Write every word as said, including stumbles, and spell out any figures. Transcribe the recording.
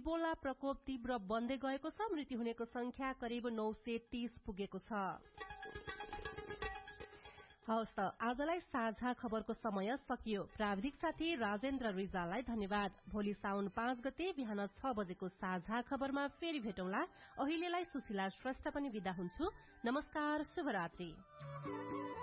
Ebola प्रकोप तीव्र बन्दै गएको छ। मृत्यु हुनेको संख्या करिब नौ सय तीस पुगेको छ। हवस् त आजलाई साझा खबरको समय सकियो। प्राविधिक साथी राजेन्द्र रिजाललाई धन्यवाद। भोलि साउन पाँच गते बिहान छ बजेको साझा खबरमा फेरि भेटौँला। अहिलेलाई सुशीला श्रेष्ठ पनि बिदा हुन्छु। नमस्कार, शुभरात्रि।